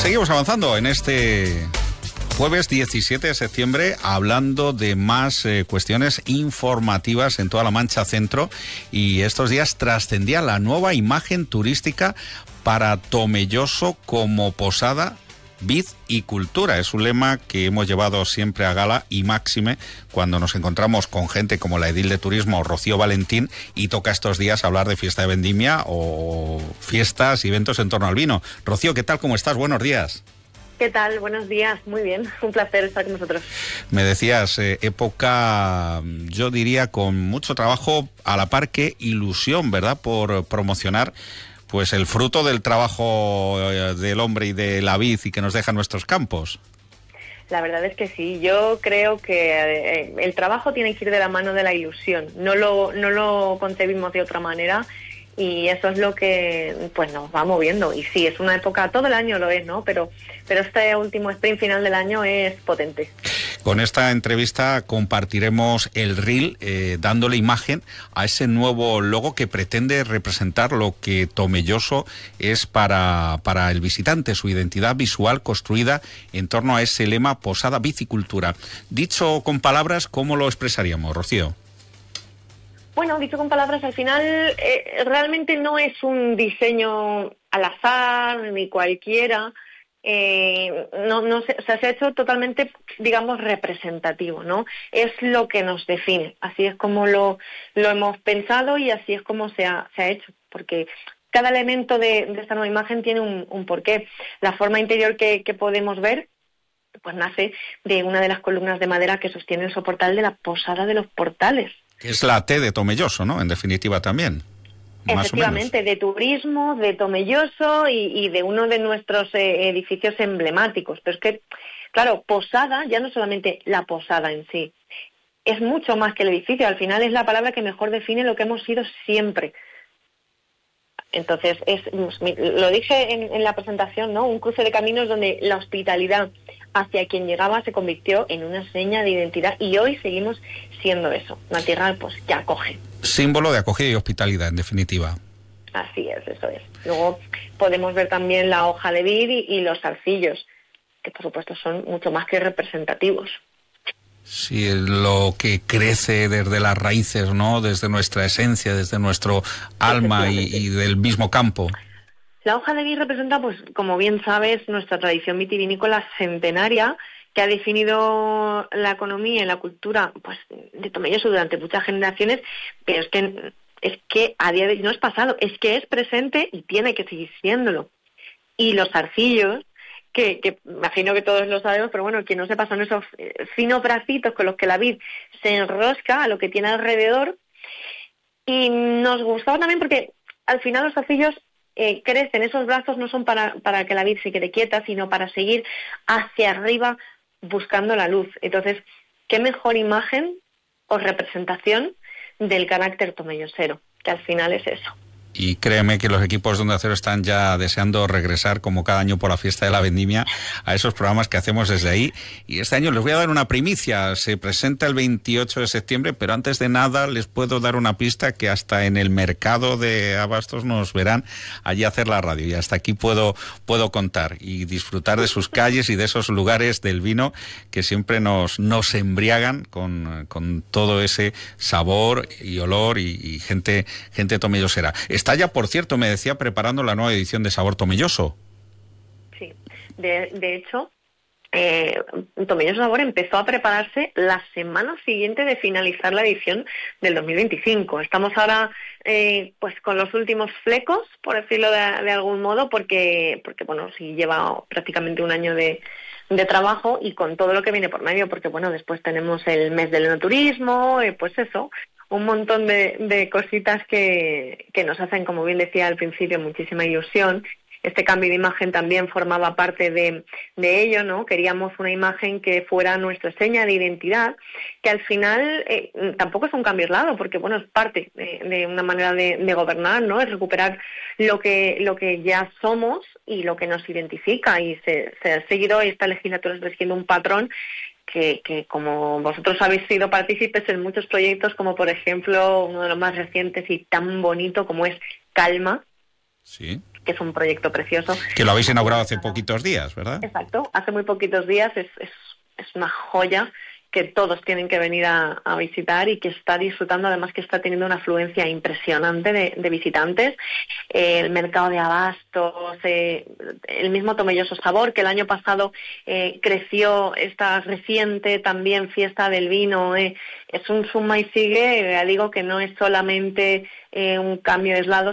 Seguimos avanzando en este jueves 17 de septiembre, hablando de más cuestiones informativas en toda la Mancha Centro, y estos días trascendía la nueva imagen turística para Tomelloso como posada, vid y cultura. Es un lema que hemos llevado siempre a gala y máxime cuando nos encontramos con gente como la edil de turismo Rocío Valentín y toca estos días hablar de fiesta de vendimia o fiestas y eventos en torno al vino. Rocío, ¿qué tal? ¿Cómo estás? Buenos días. ¿Qué tal? Buenos días. Muy bien. Un placer estar con vosotros. Me decías, época, yo diría, con mucho trabajo, a la par que ilusión, ¿verdad?, por promocionar pues el fruto del trabajo del hombre y de la vid y que nos dejan nuestros campos. La verdad es que sí. Yo creo que el trabajo tiene que ir de la mano de la ilusión. No lo concebimos de otra manera. Y eso es lo que pues nos va moviendo. Y sí, es una época, todo el año lo es, ¿no? Pero este último sprint final del año es potente. Con esta entrevista compartiremos el reel dándole imagen a ese nuevo logo que pretende representar lo que Tomelloso es para el visitante, su identidad visual construida en torno a ese lema posada, bicicultura. Dicho con palabras, ¿cómo lo expresaríamos, Rocío? Bueno, dicho con palabras, al final realmente no es un diseño al azar ni cualquiera. Se ha hecho totalmente, digamos, representativo, ¿no? Es lo que nos define. Así es como lo hemos pensado y así es como se ha hecho. Porque cada elemento de esta nueva imagen tiene un porqué. La forma interior que podemos ver pues nace de una de las columnas de madera que sostiene el soportal de la posada de los portales. Es la T de Tomelloso, ¿no? En definitiva también. Efectivamente, de turismo, de Tomelloso y de uno de nuestros edificios emblemáticos. Pero es que, claro, posada, ya no solamente la posada en sí, es mucho más que el edificio. Al final es la palabra que mejor define lo que hemos sido siempre. Entonces, lo dije en la presentación, ¿no? Un cruce de caminos donde la hospitalidad hacia quien llegaba se convirtió en una seña de identidad y hoy seguimos siendo eso, una tierra pues que acoge. Símbolo de acogida y hospitalidad, en definitiva. Así es, eso es. Luego podemos ver también la hoja de vid y los zarcillos, que por supuesto son mucho más que representativos. Sí, lo que crece desde las raíces, ¿no? Desde nuestra esencia, desde nuestro alma y del mismo campo. La hoja de vid representa, pues, como bien sabes, nuestra tradición vitivinícola centenaria que ha definido la economía y la cultura, pues, de Tomelloso durante muchas generaciones, pero es que a día de hoy no es pasado, es que es presente y tiene que seguir siéndolo. Y los zarcillos, que imagino que todos lo sabemos, pero bueno, quien no sepa, son esos finos bracitos con los que la vid se enrosca a lo que tiene alrededor. Y nos gustaba también porque al final los zarcillos crecen, esos brazos no son para que la vid se quede quieta, sino para seguir hacia arriba buscando la luz. Entonces, ¿qué mejor imagen o representación del carácter tomellosero? Que al final es eso. Y créeme que los equipos de Onda Cero están ya deseando regresar, como cada año por la fiesta de la vendimia, a esos programas que hacemos desde ahí. Y este año les voy a dar una primicia. Se presenta el 28 de septiembre, pero antes de nada les puedo dar una pista que hasta en el mercado de abastos nos verán allí hacer la radio. Y hasta aquí puedo contar y disfrutar de sus calles y de esos lugares del vino que siempre nos embriagan con todo ese sabor y olor y gente tomellosera. Está ya, por cierto, me decía, preparando la nueva edición de Sabor Tomelloso. Sí, de hecho, Tomelloso Sabor empezó a prepararse la semana siguiente de finalizar la edición del 2025. Estamos ahora pues con los últimos flecos, por decirlo de algún modo, porque bueno, sí lleva prácticamente un año de trabajo y con todo lo que viene por medio, porque bueno, después tenemos el mes del enoturismo, pues eso, un montón de cositas que nos hacen, como bien decía al principio, muchísima ilusión. Este cambio de imagen también formaba parte de ello, ¿no? Queríamos una imagen que fuera nuestra seña de identidad, que al final tampoco es un cambio aislado, porque bueno, es parte de una manera de gobernar, ¿no? Es recuperar lo que ya somos y lo que nos identifica, y se ha seguido esta legislatura siendo un patrón que como vosotros habéis sido partícipes en muchos proyectos, como por ejemplo uno de los más recientes y tan bonito como es Calma. Sí. que es un proyecto precioso. Que lo habéis inaugurado hace poquitos días, ¿verdad? Exacto, hace muy poquitos días, es una joya que todos tienen que venir a visitar y que está disfrutando, además que está teniendo una afluencia impresionante de visitantes. El mercado de abastos, el mismo Tomelloso Sabor, que el año pasado creció, esta reciente también fiesta del vino, es un suma y sigue. Digo que no es solamente un cambio aislado,